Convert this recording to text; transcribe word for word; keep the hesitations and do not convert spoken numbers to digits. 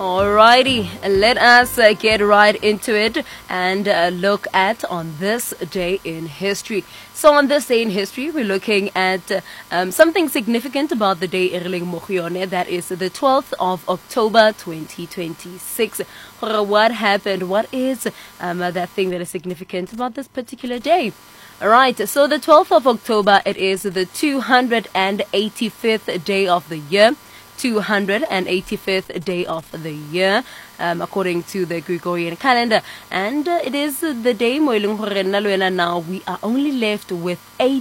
Alrighty, let us uh, get right into it and uh, look at on this day in history. So on this day in history, we're looking at uh, um, something significant about the day Erling Mogione. That is the twelfth of October twenty twenty-six. What happened? What is um, that thing that is significant about this particular day? Alright, so the twelfth of October, it is the two hundred eighty-fifth day of the year. two hundred eighty-fifth day of the year, um, according to the Gregorian calendar. And uh, it is the day, now we are only left with eight